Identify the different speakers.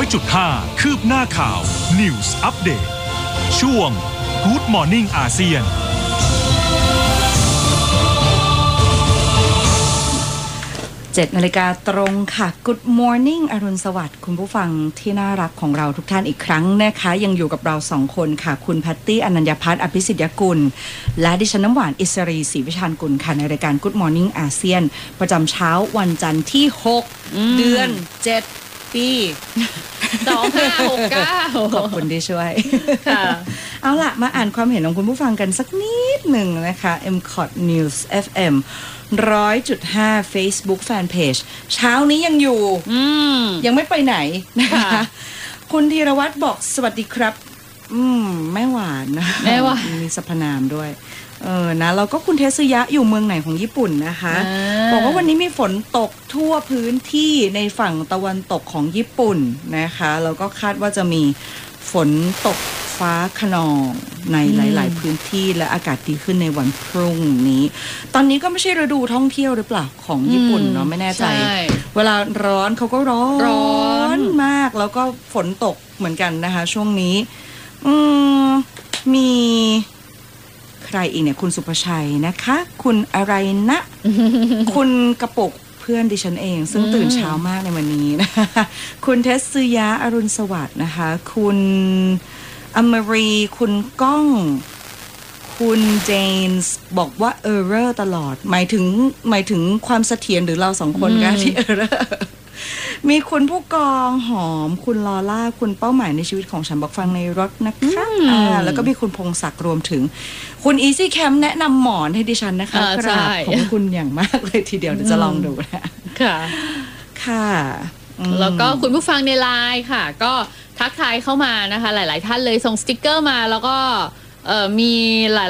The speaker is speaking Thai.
Speaker 1: 100.5 คืบหน้าข่าว News Update ช่วง Good Morning อาเซียน
Speaker 2: 7 นาฬิกาตรงค่ะ Good Morning อรุณสวัสดิ์คุณผู้ฟังที่น่ารักของเราทุกท่านอีกครั้งนะคะยังอยู่กับเรา2คนค่ะคุณแพตตี้อนัญญพัฒน์อภิสิทธิ์ยกุลและดิฉันน้ำหวานอิสรีศรีวิชาญกุลค่ะในรายการ Good Morning อาเซียนประจำเช้าวันจันทร์ที่6เดือน7ปี
Speaker 3: 2569
Speaker 2: ขอบคุณที่ช่วยเอาล่ะมาอ่านความเห็นของคุณผู้ฟังกันสักนิดหนึ่งนะคะ MCOT News FM 100.5 Facebook Fanpage เช้านี้ยังอยู่ยังไม่ไปไหนนะคะคุณธีรวัฒน์บอกสวัสดีครับแม่หวานนะ
Speaker 3: แม่หวาน
Speaker 2: มีสรรพนามด้วยนะแล้วก็คุณเทสึยะอยู่เมืองไหนของญี่ปุ่นนะคะบอกว่าวันนี้มีฝนตกทั่วพื้นที่ในฝั่งตะวันตกของญี่ปุ่นนะคะแล้วก็คาดว่าจะมีฝนตกฟ้าคะนองในหลายๆพื้นที่และอากาศดีขึ้นในวันพรุ่งนี้ตอนนี้ก็ไม่ใช่ฤดูท่องเที่ยวหรือเปล่าของญี่ปุ่นเนาะไม่แน่ใจเวลาร้อนเขาก็ร้อนมากแล้วก็ฝนตกเหมือนกันนะคะช่วงนี้มีใครอีกเนี่ยคุณสุภชัยนะคะคุณอะไรนะ คุณกระปุกเพื่อนดิฉันเองซึ่งตื่นเช้ามากในวันนี้นะคะคุณเทสึยะอรุณสวัสดิ์นะคะคุณอมรีคุณก้องคุณเจนส์บอกว่าเออร์เรอร์ตลอดหมายถึงความเสถียรหรือเราสองคนกันที่เออร์เรอร์มีคุณผู้กองหอมคุณลอล่าคุณเป้าหมายในชีวิตของฉันบอกฟังในรถนะคะแล้วก็มีคุณพงศักดิ์รวมถึงคุณอีซี่แคมป์แนะนำหมอนให้ดิฉันนะคะกราบของคุณอย่างมากเลยทีเดียวเดี๋ยวจะลองดูนะค่ะ
Speaker 3: แล้วก็คุณผู้ฟังในไลน์ค่ะก็ทักทายเข้ามานะคะหลายๆท่านเลยส่งสติกเกอร์มาแล้วก็มีหลา